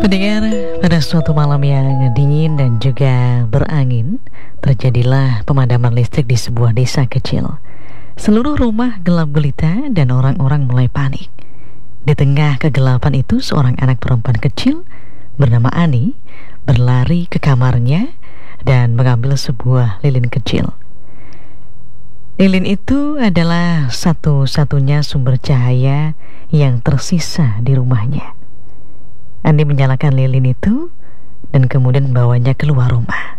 Pendengar, pada suatu malam yang dingin dan juga berangin, terjadilah pemadaman listrik di sebuah desa kecil. Seluruh rumah gelap gulita dan orang-orang mulai panik. Di tengah kegelapan itu, seorang anak perempuan kecil bernama Ani berlari ke kamarnya dan mengambil sebuah lilin kecil. Lilin itu adalah satu-satunya sumber cahaya yang tersisa di rumahnya. Andi menyalakan lilin itu dan kemudian membawanya keluar rumah.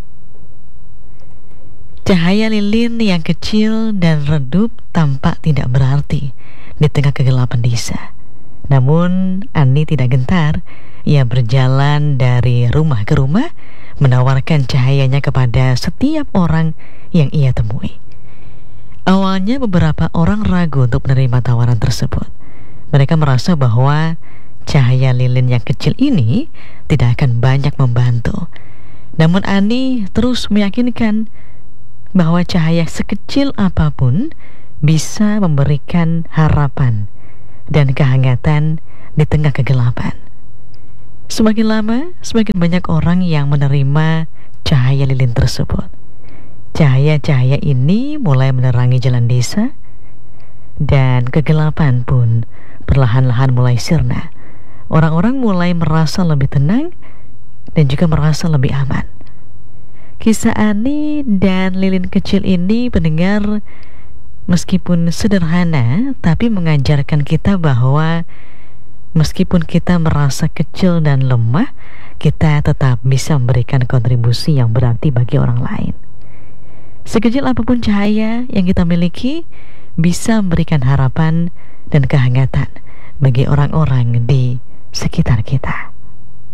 Cahaya lilin yang kecil dan redup tampak tidak berarti di tengah kegelapan desa. Namun Andi tidak gentar. Ia berjalan dari rumah ke rumah, menawarkan cahayanya kepada setiap orang yang ia temui. Awalnya beberapa orang ragu untuk menerima tawaran tersebut. Mereka merasa bahwa cahaya lilin yang kecil ini tidak akan banyak membantu. Namun Ani terus meyakinkan bahwa cahaya sekecil apapun bisa memberikan harapan dan kehangatan di tengah kegelapan. Semakin lama, semakin banyak orang yang menerima cahaya lilin tersebut. Cahaya-cahaya ini mulai menerangi jalan desa, dan kegelapan pun perlahan-lahan mulai sirna. Orang-orang mulai merasa lebih tenang dan juga merasa lebih aman. Kisah Ani dan lilin kecil ini, pendengar, meskipun sederhana, tapi mengajarkan kita bahwa meskipun kita merasa kecil dan lemah, kita tetap bisa memberikan kontribusi yang berarti bagi orang lain. Sekecil apapun cahaya yang kita miliki bisa memberikan harapan dan kehangatan bagi orang-orang di sekitar kita.